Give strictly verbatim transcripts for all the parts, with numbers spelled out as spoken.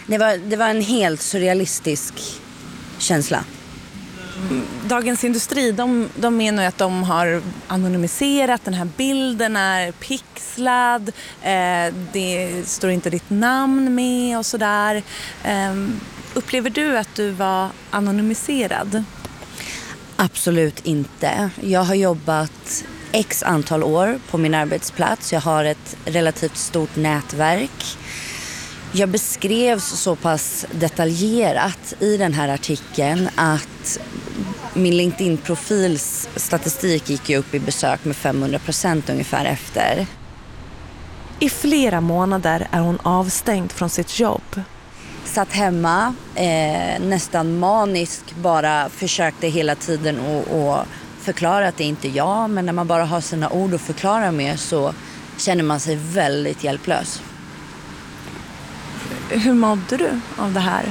Det var, det var en helt surrealistisk känsla. Dagens Industri, de, de menar ju att de har anonymiserat, den här bilden är pixlad, eh, det står inte ditt namn med och sådär. Eh, upplever du att du var anonymiserad? Absolut inte. Jag har jobbat x antal år på min arbetsplats. Jag har ett relativt stort nätverk. Jag beskrevs så pass detaljerat i den här artikeln att min LinkedIn-profils statistik gick ju upp i besök med femhundra procent ungefär efter. I flera månader är hon avstängd från sitt jobb. Satt hemma, eh, nästan manisk, bara försökte hela tiden att förklara att det inte är jag. Men när man bara har sina ord att förklara med så känner man sig väldigt hjälplös. Hur mådde du av det här?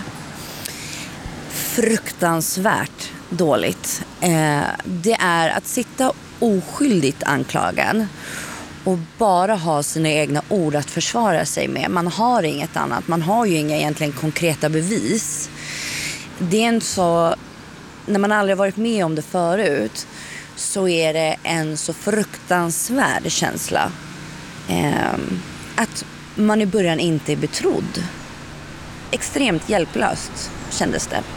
Fruktansvärt dåligt. Eh, det är att sitta oskyldigt anklagad och bara ha sina egna ord att försvara sig med. Man har inget annat. Man har ju inga egentligen konkreta bevis. Det är inte så... När man aldrig varit med om det förut så är det en så fruktansvärd känsla. Eh, att man i början inte är betrodd. Extremt hjälplöst kändes det.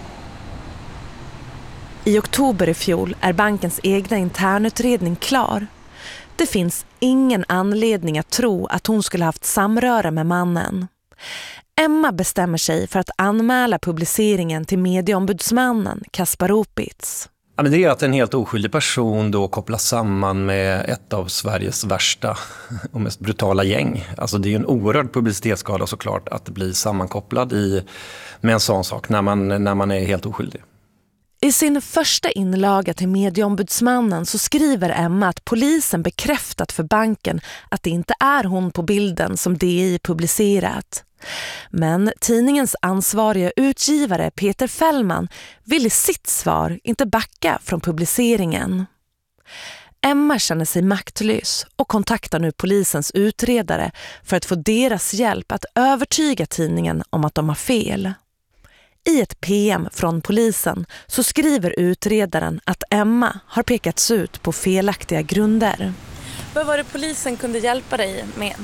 I oktober i fjol är bankens egna internutredning klar. Det finns ingen anledning att tro att hon skulle haft samröre med mannen. Emma bestämmer sig för att anmäla publiceringen till medieombudsmannen Kaspar Opitz. Ja, men det är att en helt oskyldig person då kopplas samman med ett av Sveriges värsta och mest brutala gäng. Alltså det är ju en oerhörd publicitetsskada såklart att bli sammankopplad i, med en sån sak när man, när man är helt oskyldig. I sin första inlaga till medieombudsmannen så skriver Emma att polisen bekräftat för banken att det inte är hon på bilden som D I publicerat. Men tidningens ansvariga utgivare Peter Fällman vill i sitt svar inte backa från publiceringen. Emma känner sig maktlös och kontaktar nu polisens utredare för att få deras hjälp att övertyga tidningen om att de har fel. I ett P M från polisen så skriver utredaren att Emma har pekats ut på felaktiga grunder. Vad var det polisen kunde hjälpa dig med?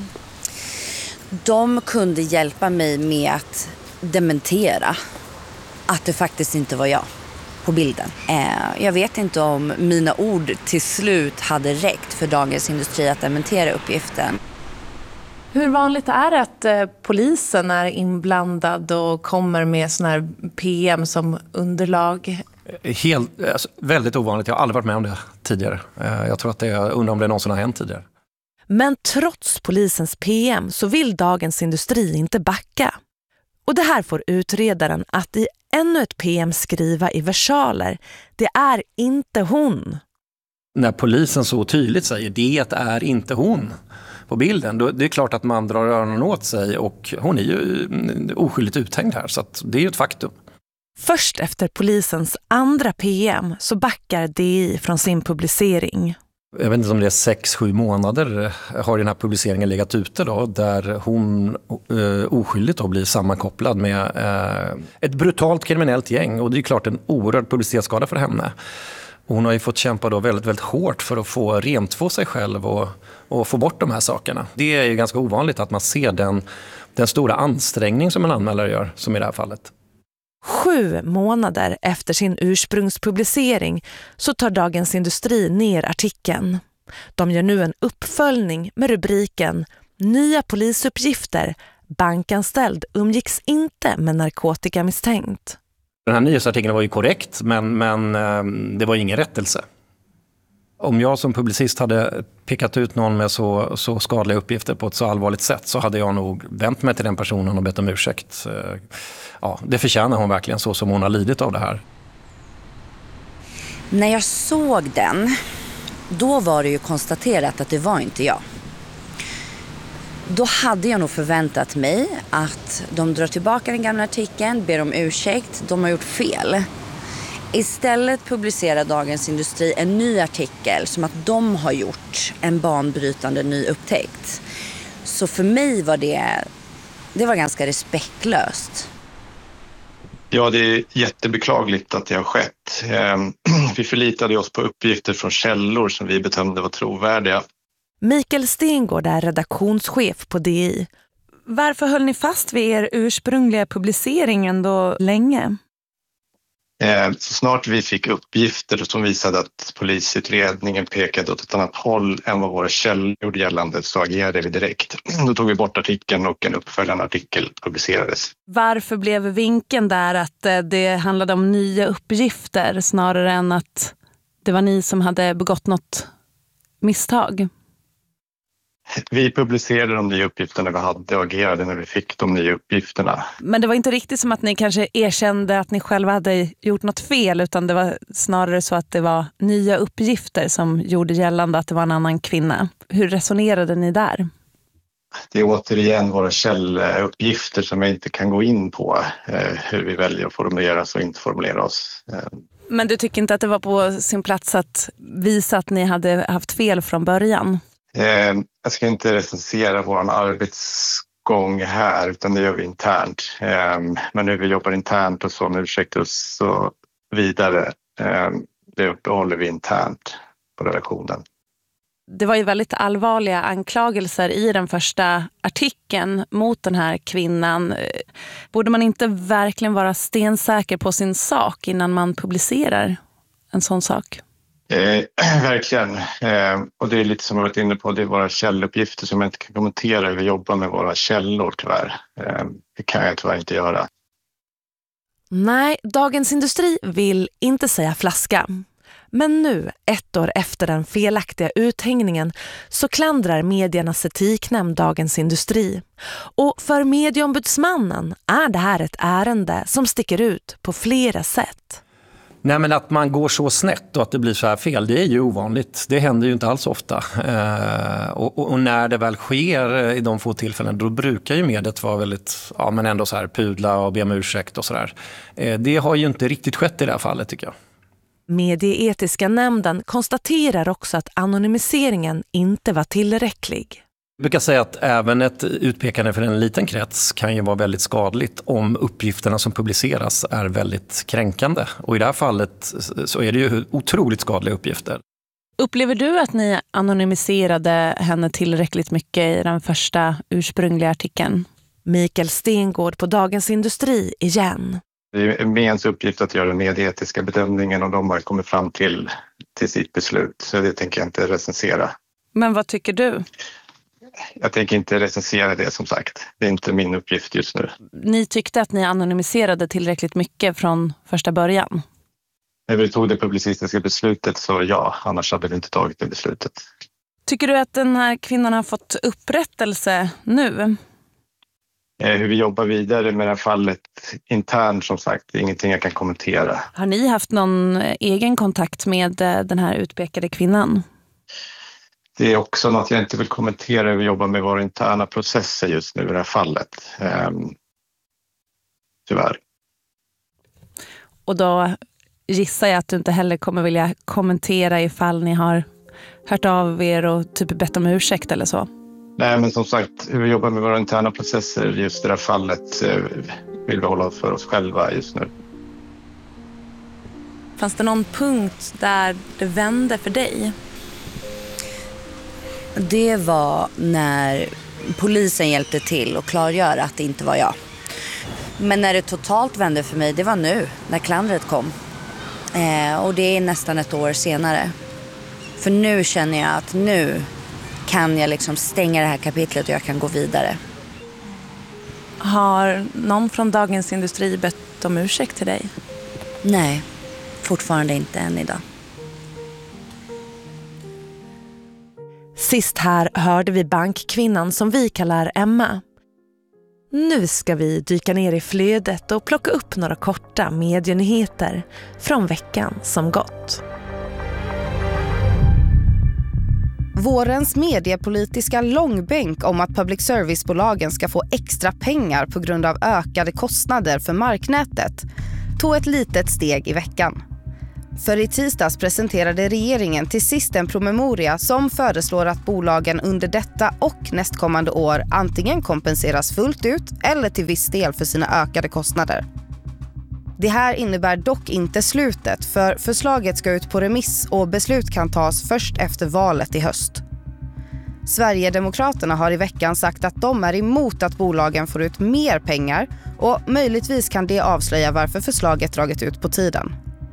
De kunde hjälpa mig med att dementera att det faktiskt inte var jag på bilden. Jag vet inte om mina ord till slut hade räckt för Dagens Industri att dementera uppgiften. Hur vanligt är det att eh, polisen är inblandad och kommer med sån här P M som underlag? Helt, alltså, väldigt ovanligt. Jag har aldrig varit med om det tidigare. Jag tror att det, jag undrar om det någonsin har hänt tidigare. Men trots polisens P M så vill Dagens Industri inte backa. Och det här får utredaren att i ännu ett P M skriva i versaler. Det är inte hon. När polisen så tydligt säger det är inte hon på bilden, då det är klart att man drar öronen åt sig och hon är ju oskyldigt uthängd här, så att det är ju ett faktum. Först efter polisens andra P M så backar D I från sin publicering. Jag vet inte om det är sex, sju månader har den här publiceringen legat ute då, där hon eh, oskyldigt då blir sammankopplad med eh, ett brutalt kriminellt gäng, och det är klart en oerhörd publicitetsskada för henne. Hon har ju fått kämpa då väldigt, väldigt hårt för att få rent få sig själv och, och få bort de här sakerna. Det är ju ganska ovanligt att man ser den, den stora ansträngning som en anmälare gör, som i det här fallet. Sju månader efter sin ursprungspublicering så tar Dagens Industri ner artikeln. De gör nu en uppföljning med rubriken Nya polisuppgifter. Bankanställd umgicks inte med narkotikamisstänkt. Den här nyhetsartikeln var ju korrekt, men, men det var ingen rättelse. Om jag som publicist hade pekat ut någon med så, så skadliga uppgifter på ett så allvarligt sätt, så hade jag nog vänt mig till den personen och bett om ursäkt. Ja, det förtjänar hon verkligen, så som hon har lidit av det här. När jag såg den, då var det ju konstaterat att det var inte jag. Då hade jag nog förväntat mig att de drar tillbaka den gamla artikeln, ber om ursäkt, de har gjort fel. Istället publicerar Dagens Industri en ny artikel som att de har gjort en banbrytande ny upptäckt. Så för mig var det Det var ganska respektlöst. Ja, det är jättebeklagligt att det har skett. Vi förlitade oss på uppgifter från källor som vi bedömde var trovärdiga. Mikael Stengård är redaktionschef på D I. Varför höll ni fast vid er ursprungliga publicering ändå länge? Så snart vi fick uppgifter som visade att polisutredningen pekade åt ett annat håll än vad våra källor gjorde gällande så agerade vi direkt. Då tog vi bort artikeln och en uppföljande artikel publicerades. Varför blev vinkeln där att det handlade om nya uppgifter snarare än att det var ni som hade begått något misstag? Vi publicerade de nya uppgifterna vi hade och agerade när vi fick de nya uppgifterna. Men det var inte riktigt som att ni kanske erkände att ni själva hade gjort något fel, utan det var snarare så att det var nya uppgifter som gjorde gällande att det var en annan kvinna. Hur resonerade ni där? Det är återigen våra källuppgifter som jag inte kan gå in på, hur vi väljer att formulera oss och inte formulera oss. Men du tycker inte att det var på sin plats att visa att ni hade haft fel från början? Jag ska inte recensera vår arbetsgång här, utan det gör vi internt. Men nu vi jobbar internt och så, om ursäkta oss så vidare, det uppehåller vi internt på redaktionen. Det var ju väldigt allvarliga anklagelser i den första artikeln mot den här kvinnan. Borde man inte verkligen vara stensäker på sin sak innan man publicerar en sån sak? Eh, verkligen. Eh, och det är lite som jag varit inne på, det är våra källuppgifter som jag inte kan kommentera. Vi jobbar med våra källor tyvärr. Eh, det kan jag tyvärr inte göra. Nej, Dagens Industri vill inte säga flaska. Men nu, ett år efter den felaktiga uthängningen, så klandrar mediernas etiknämnd Dagens Industri. Och för medieombudsmannen är det här ett ärende som sticker ut på flera sätt. Nej, men att man går så snett och att det blir så här fel, det är ju ovanligt. Det händer ju inte alls ofta. Eh, och, och, och när det väl sker i de få tillfällen, då brukar ju mediet vara väldigt, ja men ändå så här pudla och be om ursäkt och sådär. Eh, det har ju inte riktigt skett i det här fallet tycker jag. Medieetiska nämnden konstaterar också att anonymiseringen inte var tillräcklig. Jag brukar säga att även ett utpekande för en liten krets kan ju vara väldigt skadligt om uppgifterna som publiceras är väldigt kränkande. Och i det här fallet så är det ju otroligt skadliga uppgifter. Upplever du att ni anonymiserade henne tillräckligt mycket i den första ursprungliga artikeln? Mikael Stengård på Dagens Industri igen. Det är mediernas uppgift att göra den medieetiska bedömningen och de har kommit fram till, till sitt beslut. Så det tänker jag inte recensera. Men vad tycker du? Jag tänker inte recensera det som sagt. Det är inte min uppgift just nu. Ni tyckte att ni anonymiserade tillräckligt mycket från första början? När vi tog det publicistiska beslutet så ja, annars hade vi inte tagit det beslutet. Tycker du att den här kvinnan har fått upprättelse nu? Hur vi jobbar vidare med det här fallet internt som sagt, det är ingenting jag kan kommentera. Har ni haft någon egen kontakt med den här utpekade kvinnan? Det är också något jag inte vill kommentera. Vi jobbar med våra interna processer just nu i det här fallet. Ehm, tyvärr. Och då gissar jag att du inte heller kommer vilja kommentera ifall ni har hört av er och typ bett om ursäkt eller så? Nej, men som sagt, hur vi jobbar med våra interna processer just i det här fallet vill vi hålla för oss själva just nu. Fanns det någon punkt där det vände för dig? Det var när polisen hjälpte till och klargöra att det inte var jag. Men när det totalt vände för mig, det var nu, när klandret kom. Eh, och det är nästan ett år senare. För nu känner jag att nu kan jag liksom stänga det här kapitlet och jag kan gå vidare. Har någon från Dagens Industri bett om ursäkt till dig? Nej, fortfarande inte än idag. Sist här hörde vi bankkvinnan som vi kallar Emma. Nu ska vi dyka ner i flödet och plocka upp några korta medienyheter från veckan som gått. Vårens mediepolitiska långbänk om att public servicebolagen ska få extra pengar på grund av ökade kostnader för marknätet tog ett litet steg i veckan. För i tisdags presenterade regeringen till sist en promemoria som föreslår att bolagen under detta och nästkommande år antingen kompenseras fullt ut eller till viss del för sina ökade kostnader. Det här innebär dock inte slutet, för förslaget ska ut på remiss och beslut kan tas först efter valet i höst. Sverigedemokraterna har i veckan sagt att de är emot att bolagen får ut mer pengar och möjligtvis kan det avslöja varför förslaget dragit ut på tiden.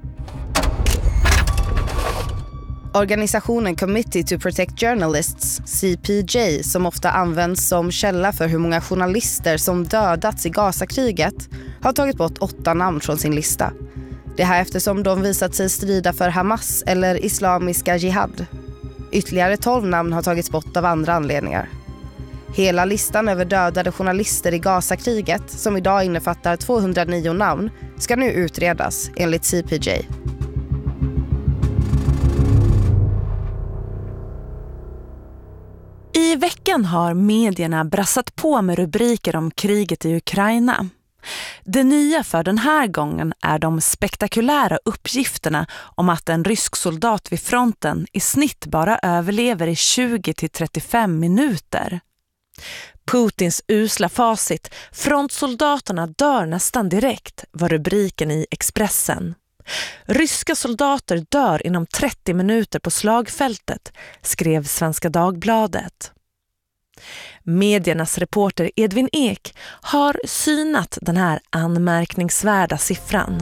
Organisationen Committee to Protect Journalists, C P J, som ofta används som källa för hur många journalister som dödats i Gazakriget, har tagit bort åtta namn från sin lista. Det här eftersom de visat sig strida för Hamas eller Islamiska Jihad. Ytterligare tolv namn har tagits bort av andra anledningar. Hela listan över dödade journalister i Gazakriget, som idag innefattar tvåhundranio namn, ska nu utredas enligt C P J. I veckan har medierna brassat på med rubriker om kriget i Ukraina. Det nya för den här gången är de spektakulära uppgifterna om att en rysk soldat vid fronten i snitt bara överlever i tjugo till trettiofem minuter. Putins usla facit, frontsoldaterna dör nästan direkt, var rubriken i Expressen. Ryska soldater dör inom trettio minuter på slagfältet, skrev Svenska Dagbladet. Mediernas reporter Edvin Ek har synat den här anmärkningsvärda siffran.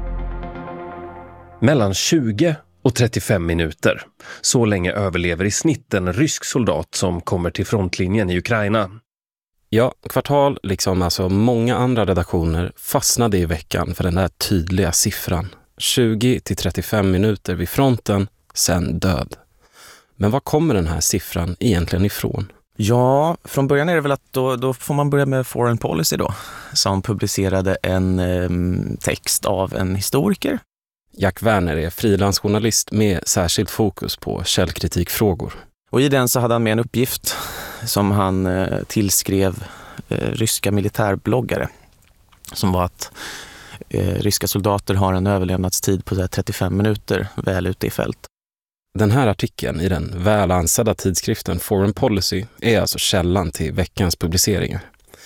Mellan tjugo och trettiofem minuter. Så länge överlever i snitt en rysk soldat som kommer till frontlinjen i Ukraina. Ja, Kvartal, liksom alltså många andra redaktioner, fastnade i veckan för den där tydliga siffran. tjugo till trettiofem minuter vid fronten, sen död. Men var kommer den här siffran egentligen ifrån? Ja, från början är det väl att då, då får man börja med Foreign Policy då, som publicerade en eh, text av en historiker. Jack Werner är frilansjournalist med särskilt fokus på källkritikfrågor. Och i den så hade han med en uppgift som han eh, tillskrev eh, ryska militärbloggare, som var att eh, ryska soldater har en överlevnadstid på trettiofem minuter väl ute i fält. Den här artikeln i den väl ansedda tidskriften Foreign Policy är alltså källan till veckans publiceringar.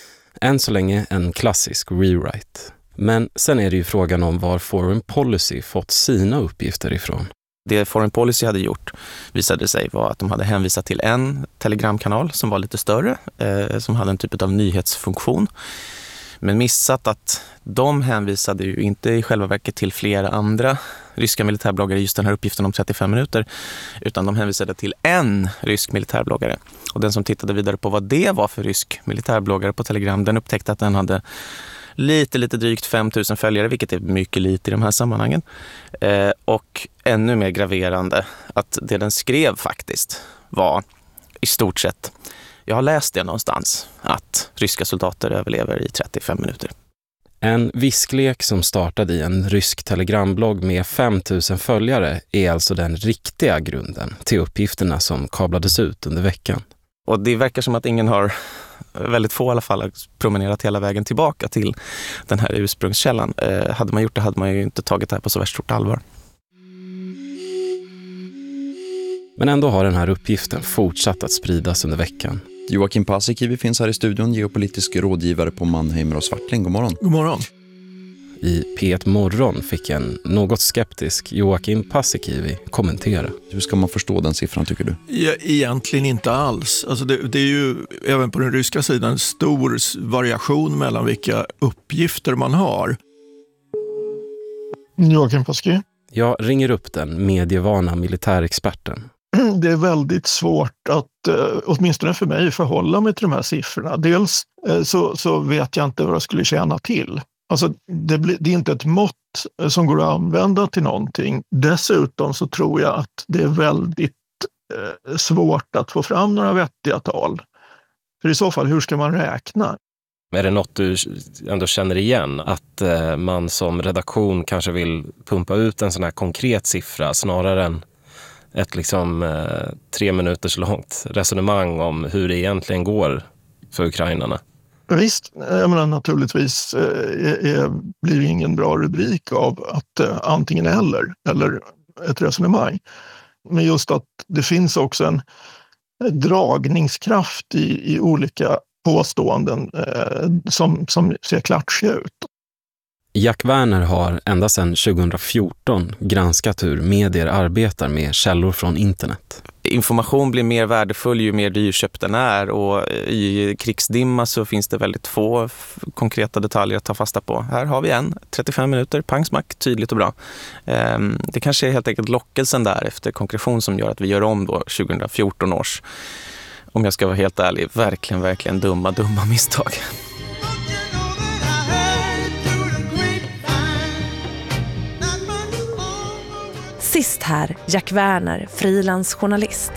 Än så länge en klassisk rewrite. Men sen är det ju frågan om var Foreign Policy fått sina uppgifter ifrån. Det Foreign Policy hade gjort visade sig var att de hade hänvisat till en telegramkanal som var lite större, eh, som hade en typ av nyhetsfunktion. Men missat att de hänvisade ju inte i själva verket till flera andra ryska militärbloggare just den här uppgiften om trettiofem minuter, utan de hänvisade till en rysk militärbloggare. Och den som tittade vidare på vad det var för rysk militärbloggare på Telegram, den upptäckte att den hade lite, lite drygt fem tusen följare, vilket är mycket lite i de här sammanhangen. Eh, och ännu mer graverande att det den skrev faktiskt var i stort sett, jag har läst det någonstans, att ryska soldater överlever i trettiofem minuter. En visklek som startade i en rysk telegramblogg med fem tusen följare är alltså den riktiga grunden till uppgifterna som kablades ut under veckan. Och det verkar som att ingen har, väldigt få i alla fall, promenerat hela vägen tillbaka till den här ursprungskällan. Eh, hade man gjort det hade man ju inte tagit det här på så värst stort allvar. Men ändå har den här uppgiften fortsatt att spridas under veckan. Joakim Paasikivi finns här i studion, geopolitisk rådgivare på Mannheimer och Swartling. God morgon. God morgon. I P ett Morgon fick en något skeptisk Joakim Paasikivi kommentera. Hur ska man förstå den siffran, tycker du? Ja, egentligen inte alls. Alltså det, det är ju även på den ryska sidan en stor variation mellan vilka uppgifter man har. Joakim Paasikivi. Jag ringer upp den medievana militärexperten. Det är väldigt svårt att, åtminstone för mig, förhålla mig till de här siffrorna. Dels så, så vet jag inte vad jag skulle tjäna till. Alltså det, blir, det är inte ett mått som går att använda till någonting. Dessutom så tror jag att det är väldigt eh, svårt att få fram några vettiga tal. För i så fall, hur ska man räkna? Är det något du ändå känner igen? Att eh, man som redaktion kanske vill pumpa ut en sån här konkret siffra snarare än ett liksom eh, tre minuters långt resonemang om hur det egentligen går för ukrainarna? Visst, jag menar naturligtvis är, är, blir det ingen bra rubrik av att eh, antingen eller, eller ett resonemang. Men just att det finns också en dragningskraft i, i olika påståenden eh, som, som ser klatschiga ut. Jack Werner har ända sedan tjugohundrafjorton granskat hur medier arbetar med källor från internet. Information blir mer värdefull ju mer dyrköpt den är, och i krigsdimma så finns det väldigt få f- konkreta detaljer att ta fasta på. Här har vi en, trettiofem minuter, pang smack, tydligt och bra. Ehm, det kanske är helt enkelt lockelsen där efter konkretion som gör att vi gör om då tjugohundrafjorton års, om jag ska vara helt ärlig, verkligen, verkligen dumma, dumma misstag. Sist här, Jack Werner, frilansjournalist.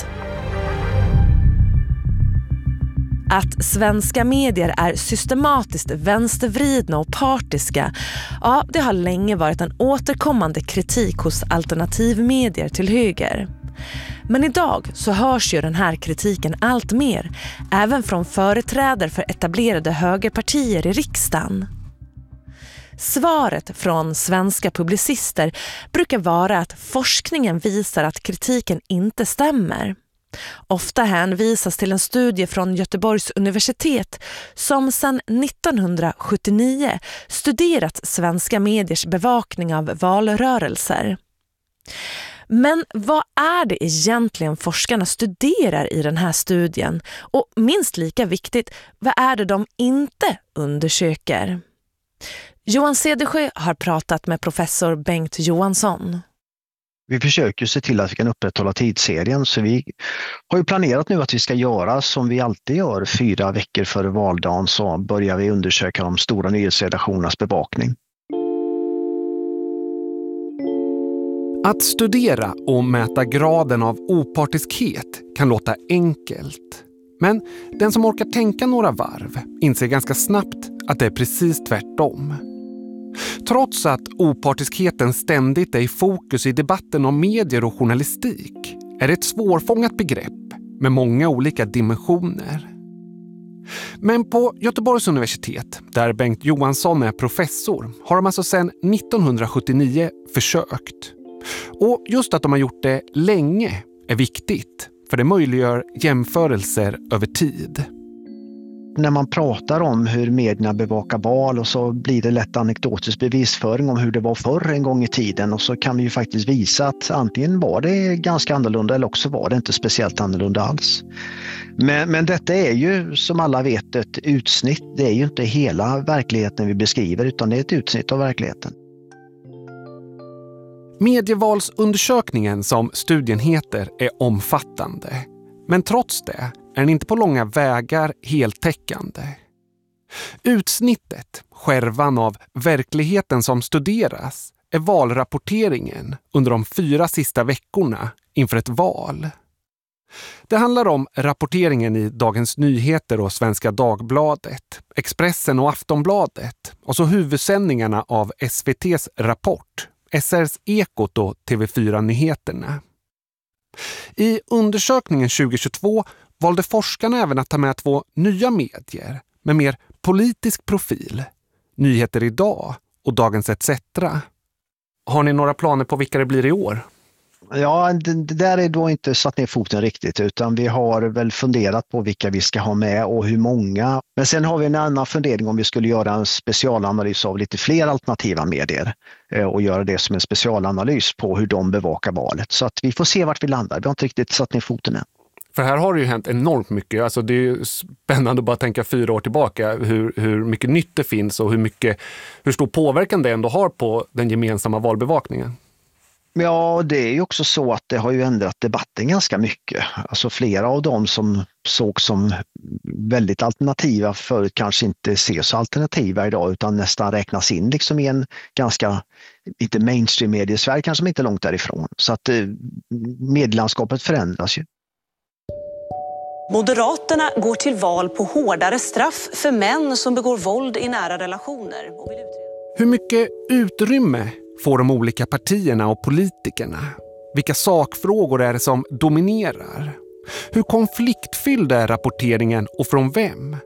Att svenska medier är systematiskt vänstervridna och partiska, ja, det har länge varit en återkommande kritik hos alternativmedier till höger. Men idag så hörs ju den här kritiken allt mer, även från företrädare för etablerade högerpartier i riksdagen. Svaret från svenska publicister brukar vara att forskningen visar att kritiken inte stämmer. Ofta hänvisas till en studie från Göteborgs universitet som sedan nittonhundrasjuttionio studerat svenska mediers bevakning av valrörelser. Men vad är det egentligen forskarna studerar i den här studien? Och minst lika viktigt, vad är det de inte undersöker? Johan Cedersjö har pratat med professor Bengt Johansson. Vi försöker se till att vi kan upprätthålla tidsserien, så vi har ju planerat nu att vi ska göra som vi alltid gör fyra veckor före valdagen, så börjar vi undersöka de stora nyhetsredaktionernas bevakning. Att studera och mäta graden av opartiskhet kan låta enkelt. Men den som orkar tänka några varv inser ganska snabbt att det är precis tvärtom. Trots att opartiskheten ständigt är i fokus i debatten om medier och journalistik är det ett svårfångat begrepp med många olika dimensioner. Men på Göteborgs universitet, där Bengt Johansson är professor, har de alltså sedan nittonhundrasjuttionio försökt. Och just att de har gjort det länge är viktigt, för det möjliggör jämförelser över tid. När man pratar om hur medierna bevakar val, och så blir det lätt anekdotisk bevisföring om hur det var förr en gång i tiden, och så kan vi ju faktiskt visa att antingen var det ganska annorlunda eller också var det inte speciellt annorlunda alls. Men, men detta är ju som alla vet ett utsnitt, det är ju inte hela verkligheten vi beskriver, utan det är ett utsnitt av verkligheten. Medievalsundersökningen som studien heter är omfattande, men trots det är den inte på långa vägar heltäckande. Utsnittet, skärvan av verkligheten som studeras, är valrapporteringen under de fyra sista veckorna inför ett val. Det handlar om rapporteringen i Dagens Nyheter och Svenska Dagbladet, Expressen och Aftonbladet, och så huvudsändningarna av S V T:s Rapport, S R:s Ekot och T V fyra-nyheterna. I undersökningen tjugohundratjugotvå valde forskarna även att ta med två nya medier med mer politisk profil, Nyheter idag och Dagens et cetera. Har ni några planer på vilka det blir i år? Ja, det, det där är då inte satt ner foten riktigt, utan vi har väl funderat på vilka vi ska ha med och hur många. Men sen har vi en annan fundering om vi skulle göra en specialanalys av lite fler alternativa medier eh, och göra det som en specialanalys på hur de bevakar valet. Så att vi får se vart vi landar. Vi har inte riktigt satt ner foten än. För här har det ju hänt enormt mycket. Alltså det är ju spännande att bara tänka fyra år tillbaka hur, hur mycket nytt det finns och hur, mycket, hur stor påverkan det ändå har på den gemensamma valbevakningen. Ja, det är ju också så att det har ju ändrat debatten ganska mycket. Alltså flera av dem som såg som väldigt alternativa förut kanske inte ses så alternativa idag, utan nästan räknas in liksom i en ganska, inte mainstream-medie i Sverige kanske inte långt därifrån. Så att medielandskapet förändras ju. Moderaterna går till val på hårdare straff för män som begår våld i nära relationer. Hur mycket utrymme får de olika partierna och politikerna? Vilka sakfrågor är det som dominerar? Hur konfliktfylld är rapporteringen och från vem?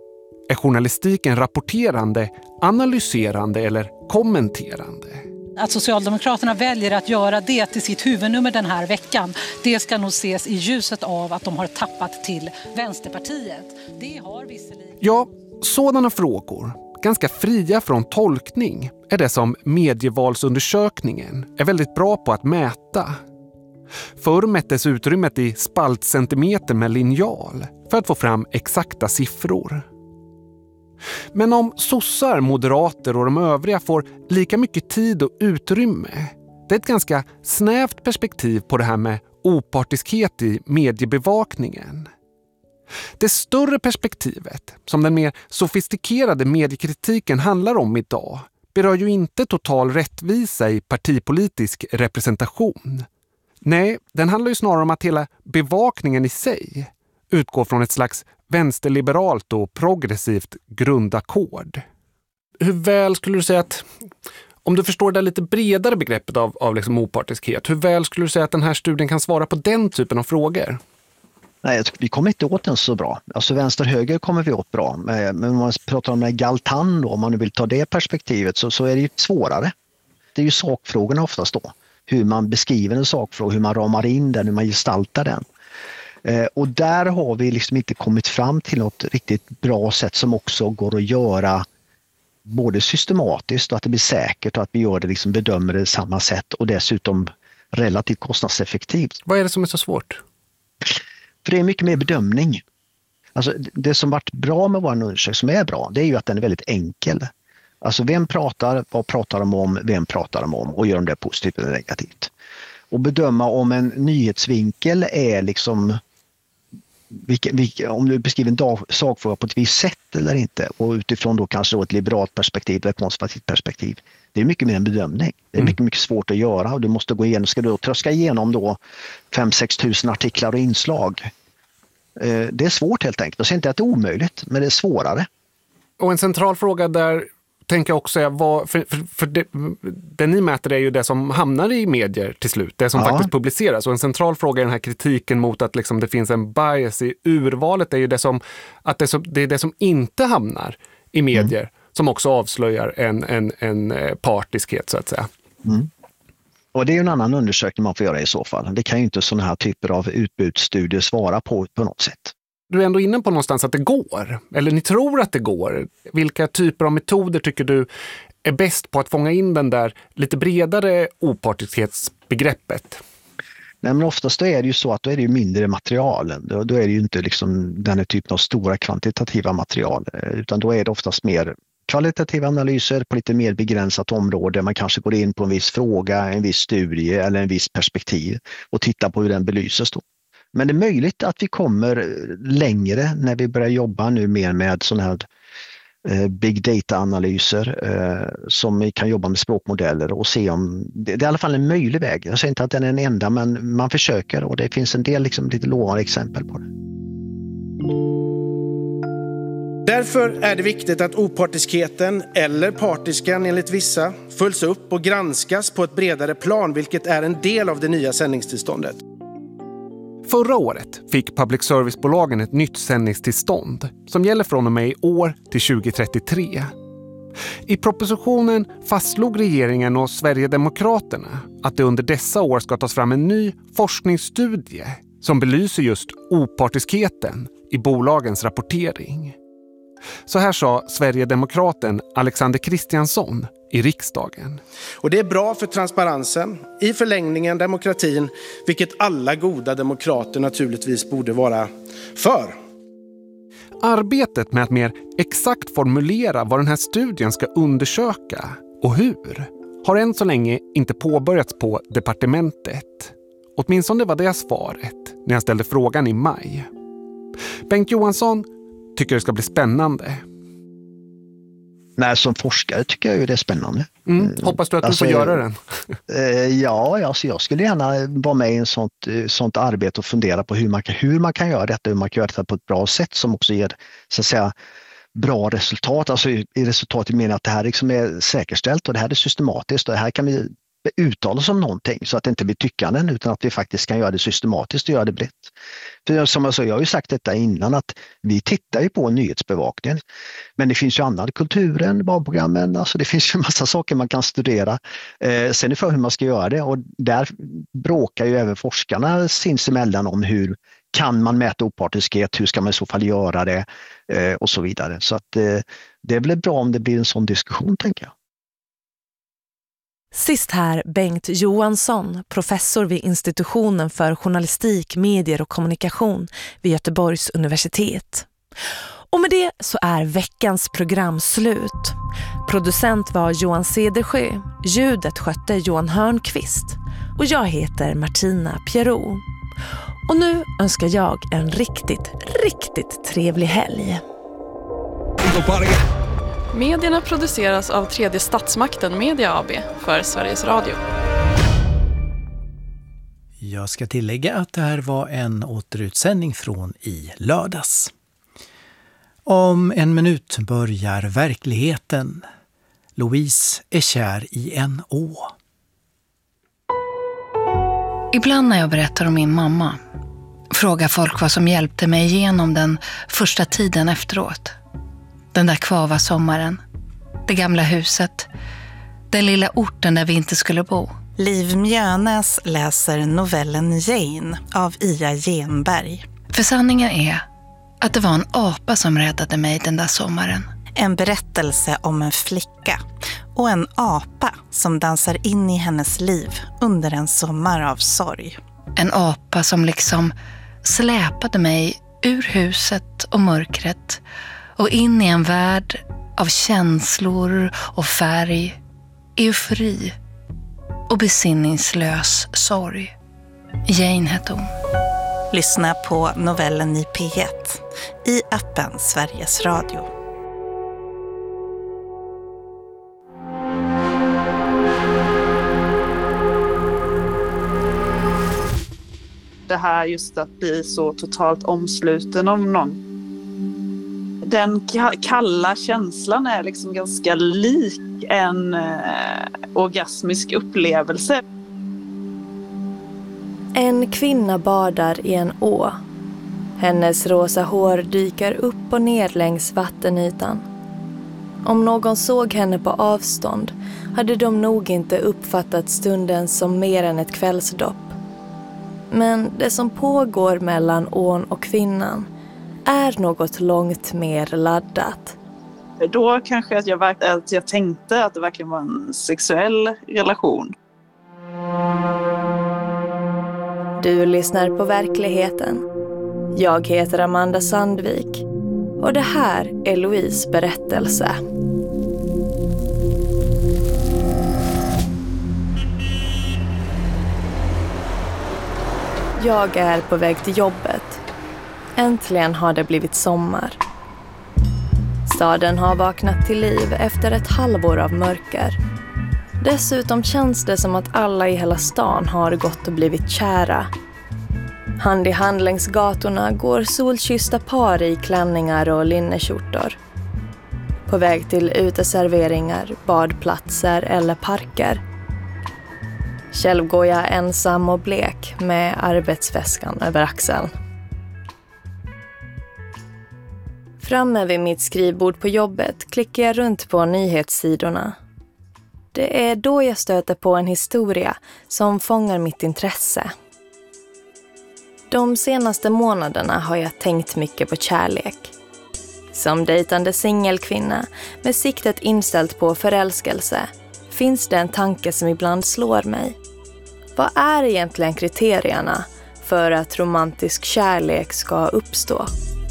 Är journalistiken rapporterande, analyserande eller kommenterande? Att Socialdemokraterna väljer att göra det till sitt huvudnummer den här veckan, det ska nog ses i ljuset av att de har tappat till Vänsterpartiet. Det har visserligen... Ja, sådana frågor, ganska fria från tolkning, är det som medievalsundersökningen är väldigt bra på att mäta. Förr mättes utrymmet i spaltcentimeter med linjal för att få fram exakta siffror. Men om sossar, moderater och de övriga får lika mycket tid och utrymme, det är ett ganska snävt perspektiv på det här med opartiskhet i mediebevakningen. Det större perspektivet, som den mer sofistikerade mediekritiken handlar om idag, berör ju inte total rättvisa i partipolitisk representation. Nej, den handlar ju snarare om att hela bevakningen i sig utgår från ett slags vänsterliberalt och progressivt grundackord. Hur väl skulle du säga att, om du förstår det lite bredare begreppet av, av liksom opartiskhet, hur väl skulle du säga att den här studien kan svara på den typen av frågor? Nej, vi kommer inte åt den så bra. Alltså vänster-höger kommer vi åt bra. Men om man pratar om Galtan då, om man nu vill ta det perspektivet, så, så är det ju svårare. Det är ju sakfrågorna oftast då. Hur man beskriver en sakfråga, hur man ramar in den, hur man gestaltar den. Eh, och där har vi liksom inte kommit fram till något riktigt bra sätt som också går att göra både systematiskt och att det blir säkert och att vi gör det, liksom bedömer det samma sätt och dessutom relativt kostnadseffektivt. Vad är det som är så svårt? För det är mycket mer bedömning. Alltså det som varit bra med vår undersökning, som är bra, det är ju att den är väldigt enkel. Alltså vem pratar, vad pratar de om, vem pratar de om och gör de det positivt eller negativt. Och bedöma om en nyhetsvinkel är liksom, vilka, vilka, om du beskriver en dag, sakfråga på ett visst sätt eller inte, och utifrån då kanske då ett liberalt perspektiv eller ett konservativt perspektiv. Det är mycket mer en bedömning. Det är mycket, mycket svårt att göra och du måste gå igenom, ska du då tröska igenom då fem till sex tusen artiklar och inslag. Eh, det är svårt helt enkelt. Jag säger inte att det är omöjligt, men det är svårare. Och en central fråga där tänker jag också är, vad, för, för, för det, det ni mäter är ju det som hamnar i medier till slut, det som ja. faktiskt publiceras. Och en central fråga är den här kritiken mot att liksom det finns en bias i urvalet, är ju det som, att det, som, det är det som inte hamnar i medier mm. som också avslöjar en, en, en partiskhet så att säga. Mm. Och det är ju en annan undersökning man får göra i så fall. Det kan ju inte sådana här typer av utbudsstudier svara på på något sätt. Du är ändå inne på någonstans att det går, eller ni tror att det går. Vilka typer av metoder tycker du är bäst på att fånga in den där lite bredare opartiskhetsbegreppet? Nej, men oftast är det ju så att då är det ju mindre material. Då, då är det ju inte liksom den här typen av stora kvantitativa material, utan då är det oftast mer kvalitativa analyser på lite mer begränsat område. Man kanske går in på en viss fråga, en viss studie eller en viss perspektiv och tittar på hur den belyses då. Men det är möjligt att vi kommer längre när vi börjar jobba nu mer med sådana här eh, big data-analyser eh, som vi kan jobba med språkmodeller och se om, det, det är i alla fall en möjlig väg. Jag säger inte att den är den enda, men man försöker och det finns en del liksom, lite lovande exempel på det. Därför är det viktigt att opartiskheten, eller partiskan enligt vissa, följs upp och granskas på ett bredare plan, vilket är en del av det nya sändningstillståndet. Förra året fick public service-bolagen ett nytt sändningstillstånd som gäller från och med i år till tjugo trettiotre. I propositionen fastslog regeringen och Sverigedemokraterna att det under dessa år ska tas fram en ny forskningsstudie som belyser just opartiskheten i bolagens rapportering. Så här sa Sverigedemokraten Alexander Kristiansson i riksdagen. Och det är bra för transparensen, i förlängningen demokratin, vilket alla goda demokrater naturligtvis borde vara för. Arbetet med att mer exakt formulera vad den här studien ska undersöka och hur har än så länge inte påbörjats på departementet. Åtminstone var det svaret när jag ställde frågan i maj. Bengt Johansson tycker det ska bli spännande. Nej, som forskare tycker jag ju det är spännande. Mm, hoppas du att alltså, du får göra den? eh, ja, alltså jag skulle gärna vara med i en sånt, sånt arbete och fundera på hur man, kan, hur man kan göra detta, hur man kan göra detta på ett bra sätt som också ger så att säga bra resultat. Alltså i, i resultat i meningen att det här liksom är säkerställt och det här är systematiskt och det här kan vi uttala oss om någonting så att det inte blir tyckanden utan att vi faktiskt kan göra det systematiskt och göra det brett. För som jag sa, jag har ju sagt detta innan att vi tittar ju på nyhetsbevakningen. Men det finns ju annat, kulturen, barnprogrammen, alltså det finns ju en massa saker man kan studera. Eh, sen är det för hur man ska göra det och där bråkar ju även forskarna sinsemellan om hur kan man mäta opartiskhet, hur ska man i så fall göra det eh, och så vidare. Så att eh, det blir bra om det blir en sån diskussion, tänker jag. Sist här Bengt Johansson, professor vid institutionen för journalistik, medier och kommunikation vid Göteborgs universitet. Och med det så är veckans program slut. Producent var Johan Cedersjö, ljudet skötte Johan Hörnqvist och jag heter Martina Pierrot. Och nu önskar jag en riktigt, riktigt trevlig helg. Medierna produceras av Tredje Statsmakten Media A B för Sveriges Radio. Jag ska tillägga att det här var en återutsändning från i lördags. Om en minut börjar verkligheten. Louise är kär i en å. Ibland när jag berättar om min mamma frågar folk vad som hjälpte mig igenom den första tiden efteråt. Den där kvava sommaren, det gamla huset, den lilla orten där vi inte skulle bo. Liv Mjönäs läser novellen Jane av Ia Genberg. För sanningen är att det var en apa som räddade mig den där sommaren. En berättelse om en flicka och en apa som dansar in i hennes liv under en sommar av sorg. En apa som liksom släpade mig ur huset och mörkret och in i en värld av känslor och färg, eufori och besinningslös sorg. Jane hette hon. Lyssna på novellen i P ett i appen Sveriges Radio. Det här just att bli så totalt omsluten av någon. Den kalla känslan är liksom ganska lik en eh, orgasmisk upplevelse. En kvinna badar i en å. Hennes rosa hår dyker upp och ner längs vattenytan. Om någon såg henne på avstånd hade de nog inte uppfattat stunden som mer än ett kvällsdopp. Men det som pågår mellan ån och kvinnan är något långt mer laddat. Då kanske att jag, att jag tänkte att det verkligen var en sexuell relation. Du lyssnar på verkligheten. Jag heter Amanda Sandvik och det här är Louise berättelse. Jag är på väg till jobbet. Äntligen har det blivit sommar. Staden har vaknat till liv efter ett halvår av mörker. Dessutom känns det som att alla i hela stan har gått och blivit kära. Hand i hand längs gatorna går solkyssta par i klänningar och linnekjortor. På väg till uteserveringar, badplatser eller parker. Själv går jag ensam och blek med arbetsväskan över axeln. Framme vid mitt skrivbord på jobbet klickar jag runt på nyhetssidorna. Det är då jag stöter på en historia som fångar mitt intresse. De senaste månaderna har jag tänkt mycket på kärlek. Som dejtande singelkvinna med siktet inställt på förälskelse finns det en tanke som ibland slår mig. Vad är egentligen kriterierna för att romantisk kärlek ska uppstå?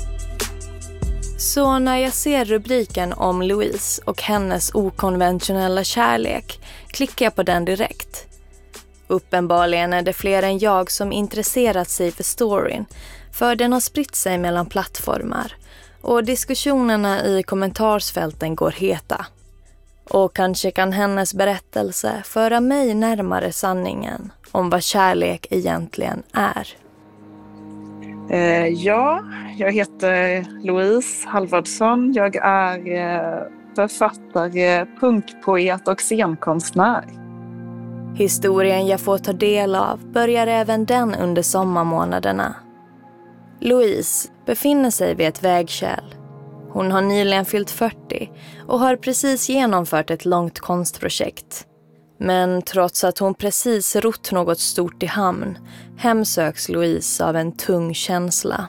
Så när jag ser rubriken om Louise och hennes okonventionella kärlek klickar jag på den direkt. Uppenbarligen är det fler än jag som intresserat sig för storyn, för den har spritt sig mellan plattformar och diskussionerna i kommentarsfälten går heta. Och kanske kan hennes berättelse föra mig närmare sanningen om vad kärlek egentligen är. Eh, ja, jag heter Louise Halvardsson. Jag är eh, författare, punkpoet och scenkonstnär. Historien jag får ta del av börjar även den under sommarmånaderna. Louise befinner sig vid ett vägskäl. Hon har nyligen fyllt fyrtio och har precis genomfört ett långt konstprojekt. Men trots att hon precis rott något stort i hamn hemsöks Louise av en tung känsla.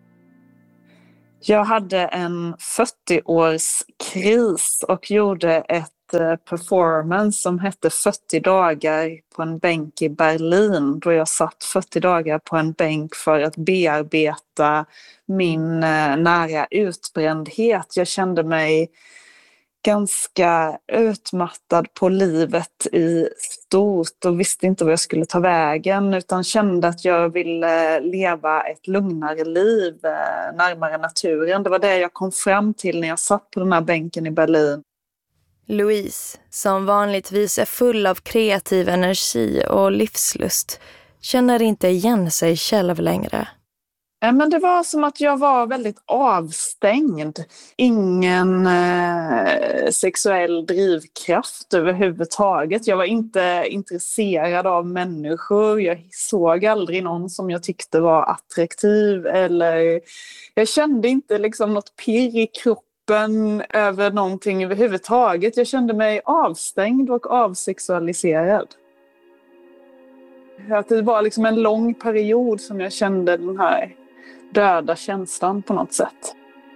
Jag hade en fyrtio-årskris och gjorde ett performance som hette fyrtio dagar på en bänk i Berlin, då jag satt fyrtio dagar på en bänk för att bearbeta min nära utbrändhet. Jag kände mig ganska utmattad på livet i stort och visste inte vad jag skulle ta vägen, utan kände att jag ville leva ett lugnare liv närmare naturen. Det var det jag kom fram till när jag satt på den här bänken i Berlin. Louise, som vanligtvis är full av kreativ energi och livslust, känner inte igen sig själv längre. Men det var som att jag var väldigt avstängd. Ingen eh, sexuell drivkraft överhuvudtaget. Jag var inte intresserad av människor. Jag såg aldrig någon som jag tyckte var attraktiv. Eller jag kände inte liksom något pirr i kroppen över någonting överhuvudtaget. Jag kände mig avstängd och avsexualiserad. Att det var liksom en lång period som jag kände den här döda känslan på något sätt.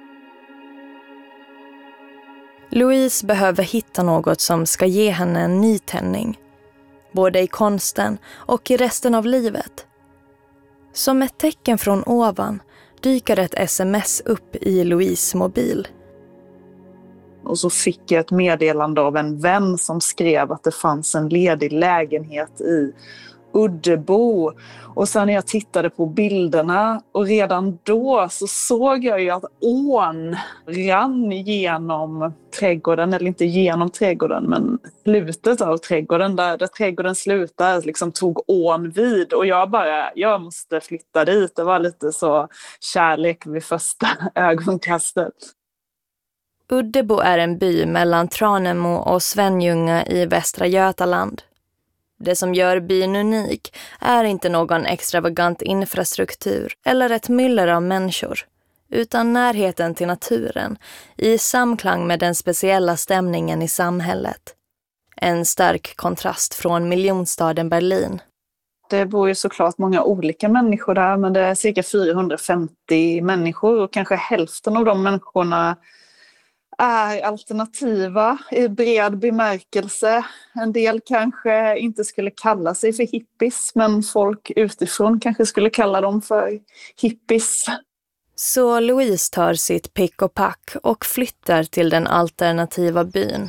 Louise behöver hitta något som ska ge henne en nytändning. Både i konsten och i resten av livet. Som ett tecken från ovan dyker ett sms upp i Louises mobil. Och så fick jag ett meddelande av en vän som skrev att det fanns en ledig lägenhet i Uddebo. Och sen när jag tittade på bilderna och redan då så såg jag ju att ån rann genom trädgården, eller inte genom trädgården men slutet av trädgården, där, där trädgården slutar liksom tog ån vid, och jag bara, jag måste flytta dit. Det var lite så kärlek vid första ögonkastet. Uddebo är en by mellan Tranemo och Svenljunga i Västra Götaland. Det som gör byn unik är inte någon extravagant infrastruktur eller ett myller av människor, utan närheten till naturen i samklang med den speciella stämningen i samhället. En stark kontrast från miljonstaden Berlin. Det bor ju såklart många olika människor där, men det är cirka fyrahundrafemtio människor och kanske hälften av de människorna är alternativa i bred bemärkelse. En del kanske inte skulle kalla sig för hippies, men folk utifrån kanske skulle kalla dem för hippies. Så Louise tar sitt pick och pack och flyttar till den alternativa byn.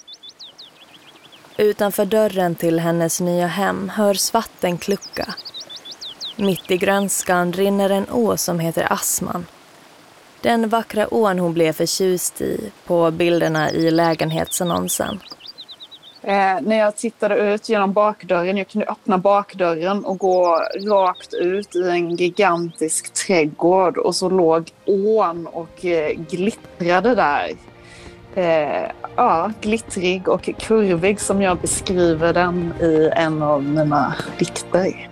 Utanför dörren till hennes nya hem hörs vatten klucka. Mitt i grönskan rinner en å som heter Asman. Den vackra ån hon blev förtjust i på bilderna i lägenhetsannonsen. Eh, när jag tittade ut genom bakdörren, jag kunde öppna bakdörren och gå rakt ut i en gigantisk trädgård. Och så låg ån och eh, glittrade där. Eh, ja, glittrig och kurvig som jag beskriver den i en av mina dikter.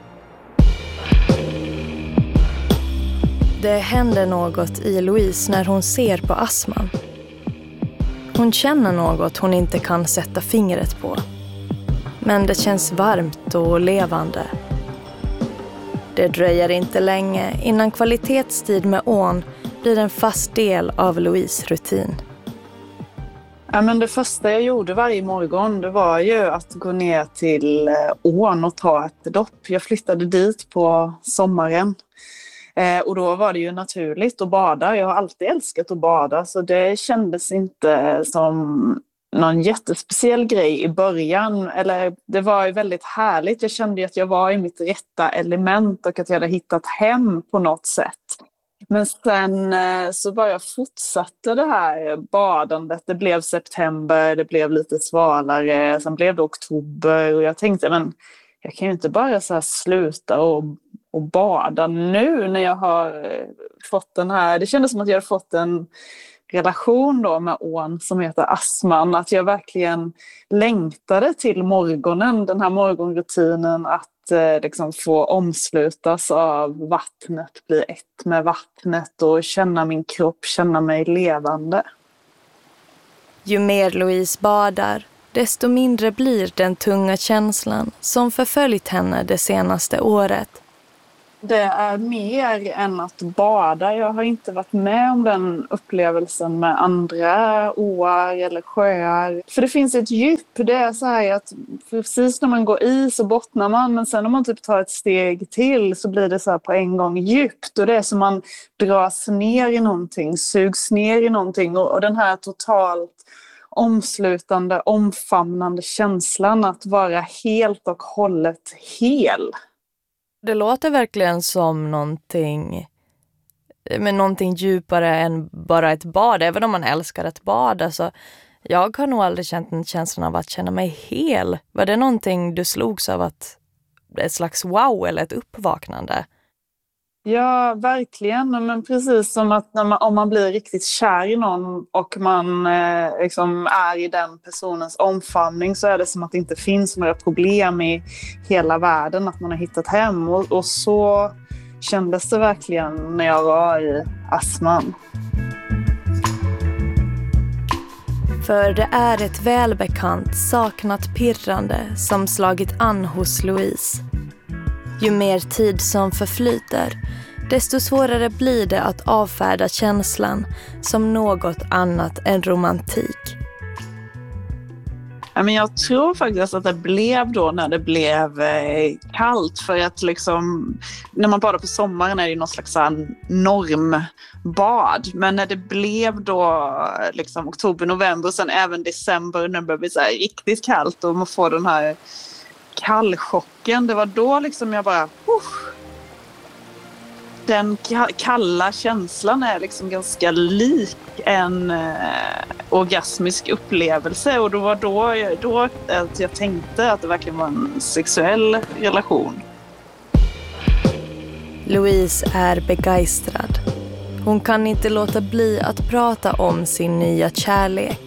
Det händer något i Louise när hon ser på Asman. Hon känner något hon inte kan sätta fingret på. Men det känns varmt och levande. Det dröjer inte länge innan kvalitetstid med ån blir en fast del av Louises rutin. Ja, men det första jag gjorde varje morgon, det var ju att gå ner till ån och ta ett dopp. Jag flyttade dit på sommaren. Eh, och då var det ju naturligt att bada. Jag har alltid älskat att bada, så det kändes inte som någon jättespeciell grej i början. Eller det var ju väldigt härligt. Jag kände att jag var i mitt rätta element och att jag hade hittat hem på något sätt. Men sen eh, så bara fortsatte det här badandet. Det blev september, det blev lite svalare. Sen blev det oktober och jag tänkte, men jag kan ju inte bara så här sluta och och bada nu när jag har fått den här. Det kändes som att jag hade fått en relation då med ån som heter Assman. Att jag verkligen längtade till morgonen, den här morgonrutinen att eh, liksom få omslutas av vattnet, bli ett med vattnet och känna min kropp, känna mig levande. Ju mer Louise badar, desto mindre blir den tunga känslan som förföljt henne det senaste året. Det är mer än att bada. Jag har inte varit med om den upplevelsen med andra åar eller sjöar. För det finns ett djup. Det är så här att precis när man går i så bottnar man. Men sen om man typ tar ett steg till så blir det så här på en gång djupt. Och det är som man dras ner i någonting, sugs ner i någonting. Och, och den här totalt omslutande, omfamnande känslan att vara helt och hållet hel. Det låter verkligen som någonting, men någonting djupare än bara ett bad. Även om man älskar ett bad. Alltså, jag har nog aldrig känt en känslan av att känna mig hel. Var det någonting du slogs av, att ett slags wow eller ett uppvaknande? Ja, verkligen. Men precis som att när man, om man blir riktigt kär i någon och man eh, liksom är i den personens omfamning så är det som att det inte finns några problem i hela världen, att man har hittat hem. Och, och så kändes det verkligen när jag var i Assman. För det är ett välbekant saknat pirrande som slagit an hos Louise. Ju mer tid som förflyter, desto svårare blir det att avfärda känslan som något annat än romantik. Men jag tror faktiskt att det blev då när det blev kallt, för att liksom, när man badar på sommaren är det ju någon slags normbad. Men när det blev då liksom oktober, november och sen även december när det började bli så här riktigt kallt och man får den här kallchocken, det var då liksom jag bara uh, den kalla känslan är liksom ganska lik en eh, orgasmisk upplevelse, och då var då, då att jag tänkte att det verkligen var en sexuell relation. Louise är begeistrad. Hon kan inte låta bli att prata om sin nya kärlek.